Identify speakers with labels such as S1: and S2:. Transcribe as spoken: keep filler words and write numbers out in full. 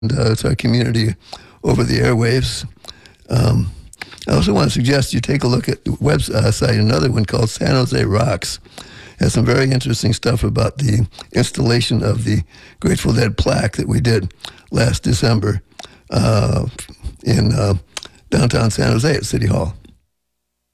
S1: uh, to our community over the airwaves. Um, I also want to suggest you take a look at the website, another one called San Jose Rocks. It has some very interesting stuff about the installation of the Grateful Dead plaque that we did last December uh, in uh, downtown San Jose at City Hall.